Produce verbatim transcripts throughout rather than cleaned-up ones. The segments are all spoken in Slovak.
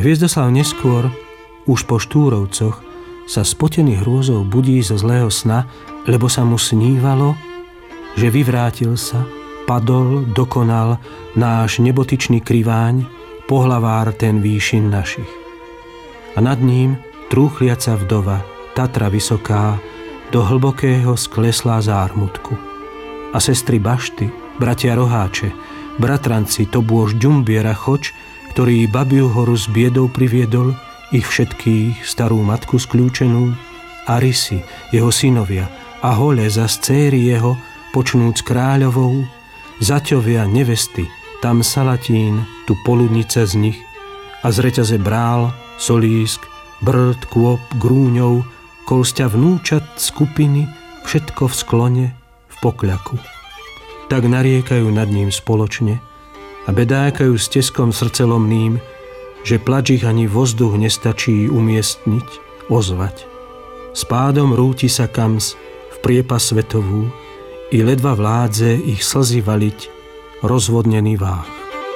Hviezdoslav neskôr, už po Štúrovcoch, sa spotený hrôzou budí zo zlého sna, lebo sa mu snívalo, že vyvrátil sa, padol, dokonal náš nebotyčný kriváň, pohlavár ten výšin našich. A nad ním trúchliaca vdova, Tatra vysoká, do hlbokého skleslá zármutku. A sestry Bašty, bratia Roháče, bratranci Tobôž Ďumbiera Choč, ktorý Babiu horu s biedou priviedol, ich všetkých, starú matku skľúčenú, a Rysy, jeho synovia, a Hole za céry jeho, počnúc kráľovou, zaťovia nevesty, tam Salatín, tu poludnice z nich, a z reťaze brál, solísk, brd, kôp, grúňov, kolsťa vnúčat skupiny, všetko v sklone, v pokľaku. Tak nariekajú nad ním spoločne a bedákajú s teskom srdcelomným, že plač ich ani vzduch nestačí umiestniť, ozvať. S pádom rúti sa kams v priepas svetovú i ledva vládze ich slzy valiť rozvodnený váh.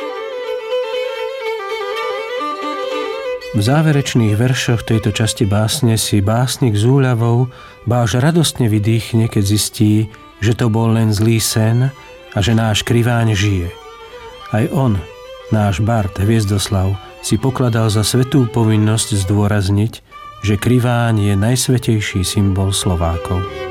V záverečných veršoch tejto časti básne si básnik s úľavou báž radostne vydýchne, keď zistí, že to bol len zlý sen a že náš kriváň žije. Aj on, náš bard Hviezdoslav, si pokladal za svätú povinnosť zdôrazniť, že kriváň je najsvätejší symbol Slovákov.